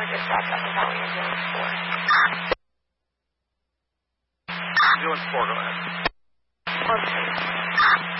dispatch up. Is that what you're doing for? I'm doing 4, go ahead. 4, please.